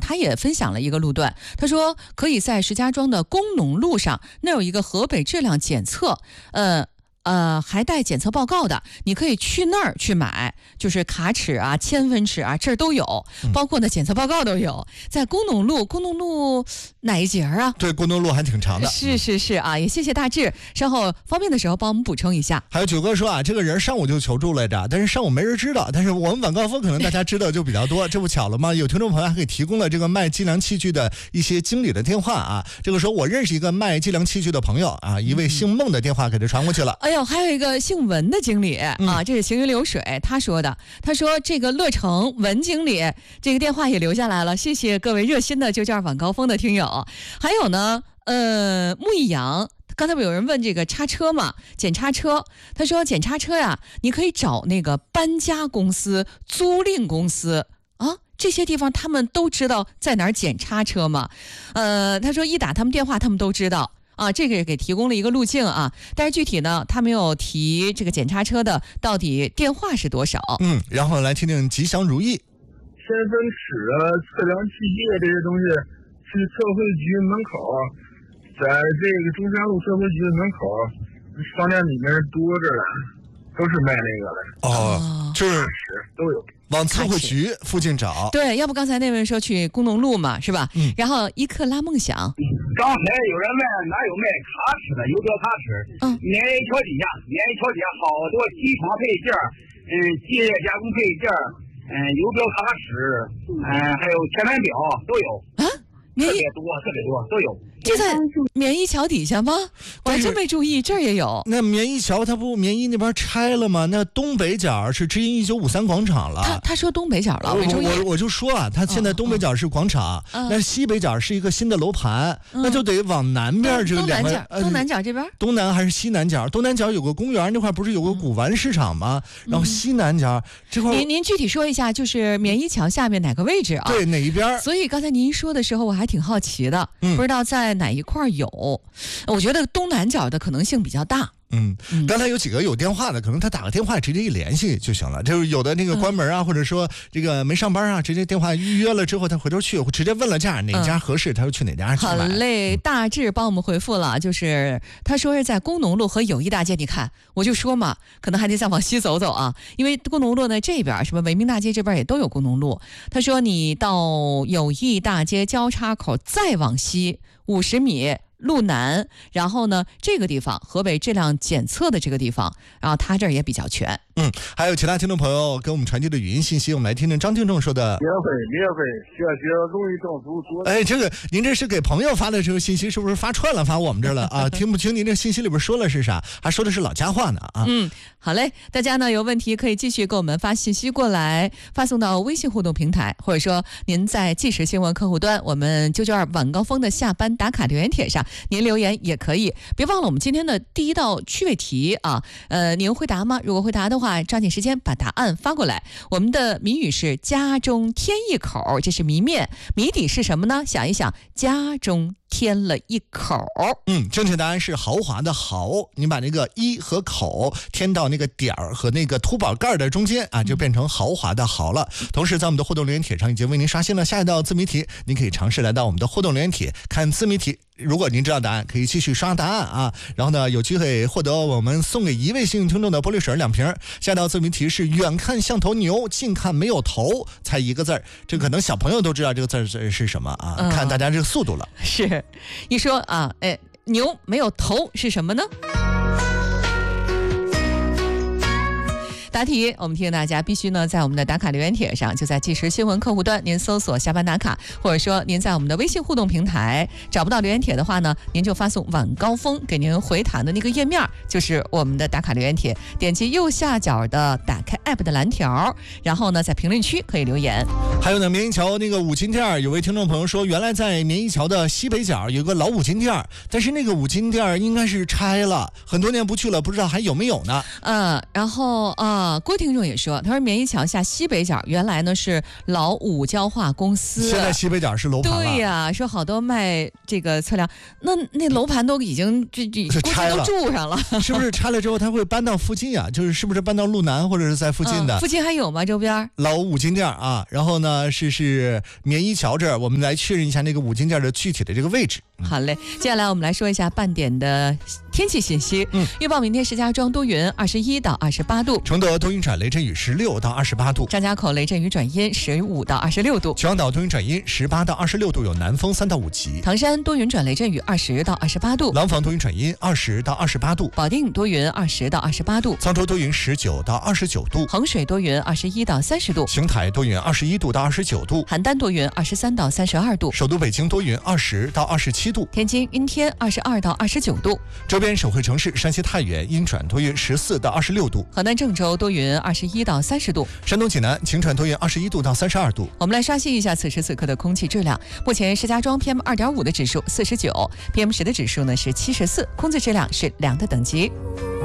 他也分享了一个路段，他说可以在石家庄的工农路上，那有一个河北质量检测，还带检测报告的，你可以去那儿去买，就是卡尺啊、千分尺啊，这儿都有，包括呢检测报告都有。在工农路哪一节啊？ 对，工农路还挺长的。 是啊，也谢谢大志，稍后方便的时候帮我们补充一下。 还有九哥说啊，这个人上午就求助来着，但是上午没人知道，但是我们晚高峰可能大家知道就比较多，这不巧了吗？有听众朋友还给提供了这个卖计量器具的一些经理的电话啊。这个时候我认识一个卖计量器具的朋友啊，一位姓孟的电话给他传过去了。 哎呦，还有一个姓文的经理啊，这是行云流水他说的，他说这个乐成文经理这个电话也留下来了，谢谢各位热心的92晚高峰的听友。还有呢穆易阳，刚才不有人问这个叉车嘛，检叉车，他说检叉车呀，你可以找那个搬家公司、租赁公司啊，这些地方他们都知道在哪儿检叉车嘛。他说一打他们电话他们都知道啊，这个也给提供了一个路径啊，但是具体呢他没有提这个检查车的到底电话是多少。 然后来听听吉祥如意。 千分尺啊、测量器械这些东西，去测绘局门口，在这个中山路测绘局门口商店里面多着了，都是卖那个的。 就是都有。 往测绘局附近找。 对，要不刚才那位说去工农路嘛，是吧？然后一克拉梦想。 刚才有人问哪有卖卡尺的，油标卡尺，免一条底下好多机床配件，机械加工配件，油标卡尺，还有天文表都有啊，特别多都有。 这在棉衣桥底下吗？我还真没注意，这儿也有。 那棉衣桥它不棉衣那边拆了吗？那东北角是知音1953广场了。 他说东北角了， 我就说啊，他现在东北角是广场，那西北角是一个新的楼盘，那就得往南边这两个东南角这边。 东南还是西南角？东南角有个公园，那块不是有个古玩市场吗？然后西南角这块， 您具体说一下，就是棉衣桥下面哪个位置啊？ 对，哪一边？ 所以刚才您说的时候，我还挺好奇的，不知道在哪一块有。我觉得东南角的可能性比较大。 刚才有几个有电话的，可能他打个电话直接一联系就行了。就是有的那个关门啊，或者说这个没上班啊，直接电话预约了之后，他回头去直接问了价，哪家合适，他就去哪家去买。 好嘞，大致帮我们回复了，就是他说是在工农路和友谊大街。你看，我就说嘛，可能还得再往西走走啊，因为工农路呢这边什么文明大街这边也都有工农路。他说你到友谊大街交叉口再往西50米。路南，然后呢，这个地方河北质量检测的这个地方，然后他这儿也比较全。 还有其他听众朋友给我们传递的语音信息，我们来听听张听众说的。 免费，学荣誉证书多。 这个您这是给朋友发的这个信息，是不是发串了发我们这儿了啊？听不清您这信息里边说了是啥，还说的是老家话呢啊。 好嘞，大家呢有问题可以继续给我们发信息过来，发送到微信互动平台，或者说您在即时新闻客户端，我们992晚高峰的下班打卡留言帖上，您留言也可以。别忘了我们今天的第一道趣味题啊，您会答吗？如果会答的话，抓紧时间把答案发过来。我们的谜语是家中添一口，这是谜面，谜底是什么呢？想一想，家中添了一口。 正确答案是豪华的豪，你把那个一和口添到那个点儿和那个凸宝盖的中间啊，就变成豪华的豪了。同时在我们的互动留言帖上已经为您刷新了下一道自谜题，您可以尝试来到我们的互动留言帖看自谜题。如果您知道答案，可以继续刷答案啊，然后呢有机会获得我们送给一位幸运听众的玻璃水2瓶。下道自谜题是远看像头牛，近看没有头，猜一个字儿。这可能小朋友都知道这个字是什么啊，看大家这个速度了。 是一说啊，牛没有头是什么呢？答题，我们提醒大家必须呢在我们的打卡留言帖上，就在即时新闻客户端，您搜索下班打卡，或者说您在我们的微信互动平台找不到留言帖的话呢，您就发送晚高峰给您回弹的那个页面，就是我们的打卡留言帖，点击右下角的打开 app 的蓝条，然后呢在评论区可以留言。 还有呢，棉衣桥那个五金店，有位听众朋友说，原来在棉衣桥的西北角有个老五金店，但是那个五金店应该是拆了，很多年不去了，不知道还有没有呢。 然后郭听众也说，他说绵一桥下西北角原来呢是老五交化公司， 现在西北角是楼盘了。 对呀，说好多卖这个测量，那楼盘都已经这拆了， 都住上了， 是不是拆了之后他会搬到附近啊？是不是搬到路南或者是在附近的？ 附近还有吗？周边老五金店啊，然后呢是绵一桥这儿，我们来确认一下那个五金店的具体的这个位置。 好嘞，接下来我们来说一下半点的天气信息。预报明天石家庄多云，21到28度； 承德多云转雷阵雨，16到28度； 张家口雷阵雨转阴，15到26度； 秦皇岛多云转阴，18到26度，有南风3到5级； 唐山多云转雷阵雨，20到28度； 廊坊多云转阴，20到28度； 保定多云，20到28度； 沧州多云，19到29度； 衡水多云，21到30度； 邢台多云，21度到29度； 邯郸多云，23到32度； 首都北京多云，20到27度； 天津阴天，22到29度； 周边省会城市山西太原阴转多云，14到26度； 河南郑州多云，21到30度； 山东济南晴转多云，21度到32度。 我们来刷新一下此时此刻的空气质量。目前石家庄 PM2.5 的指数49，PM10的指数呢是74，空气质量是2的等级。